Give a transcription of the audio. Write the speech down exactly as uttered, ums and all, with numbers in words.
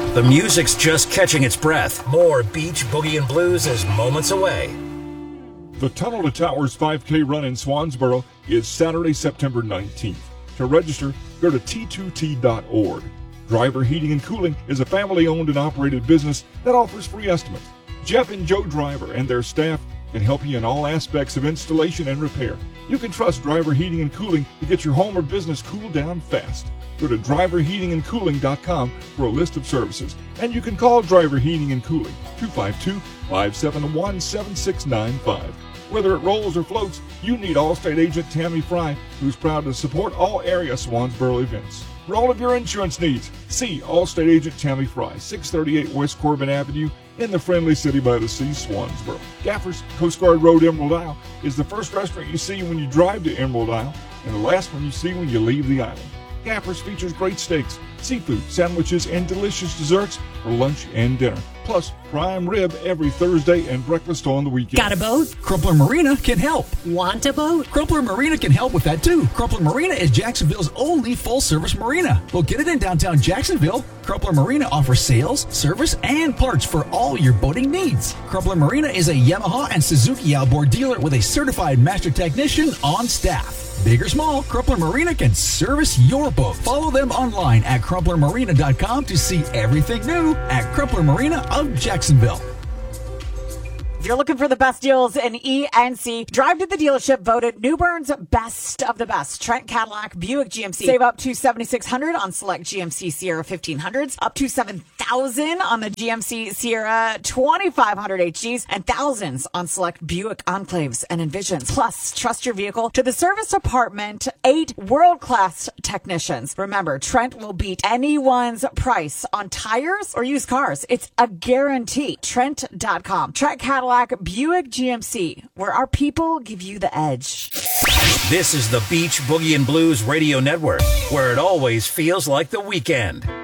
The music's just catching its breath. More Beach Boogie and Blues is moments away. The Tunnel to Towers five K run in Swansboro is Saturday, September nineteenth. To register, go to T two T dot org. Driver Heating and Cooling is a family-owned and operated business that offers free estimates. Jeff and Joe Driver and their staff can help you in all aspects of installation and repair. You can trust Driver Heating and Cooling to get your home or business cooled down fast. Go to driver heating and cooling dot com for a list of services, and you can call Driver Heating and Cooling, two five two, five seven one, seven six nine five. Whether it rolls or floats, you need Allstate agent Tammy Fry, who's proud to support all area Swansboro events. For all of your insurance needs, see Allstate agent Tammy Fry, six thirty-eight West Corbin Avenue, in the friendly city by the sea, Swansboro. Gaffer's Coast Guard Road, Emerald Isle, is the first restaurant you see when you drive to Emerald Isle, and the last one you see when you leave the island. Gaffer's features great steaks, seafood, sandwiches, and delicious desserts for lunch and dinner. Plus, prime rib every Thursday and breakfast on the weekend. Got a boat? Crumpler Marina can help. Want a boat? Crumpler Marina can help with that too. Crumpler Marina is Jacksonville's only full-service marina. Located in downtown Jacksonville, Crumpler Marina offers sales, service, and parts for all your boating needs. Crumpler Marina is a Yamaha and Suzuki outboard dealer with a certified master technician on staff. Big or small, Crumpler Marina can service your boat. Follow them online at crumpler marina dot com to see everything new at Crumpler Marina of Jacksonville. If you're looking for the best deals in E and C, drive to the dealership voted New Bern's best of the best. Trent Cadillac Buick G M C. Save up to seven thousand six hundred dollars on select G M C Sierra fifteen hundreds, up to seven thousand dollars on the G M C Sierra twenty-five hundred H Gs, and thousands on select Buick Enclaves and Envisions. Plus, trust your vehicle to the service department, eight world-class technicians. Remember, Trent will beat anyone's price on tires or used cars. It's a guarantee. Trent dot com. Trent Cadillac Buick G M C, where our people give you the edge. This is the Beach Boogie and Blues Radio Network, where it always feels like the weekend.